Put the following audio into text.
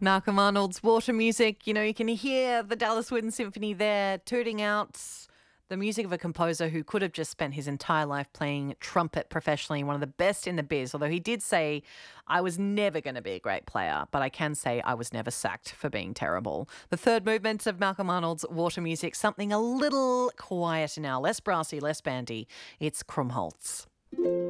Malcolm Arnold's Water Music. You know, you can hear the Dallas Wind Symphony there tooting out the music of a composer who could have just spent his entire life playing trumpet professionally, one of the best in the biz. Although he did say, I was never going to be a great player, but I can say I was never sacked for being terrible. The third movement of Malcolm Arnold's Water Music, something a little quieter now, less brassy, less bandy. It's Krumholtz.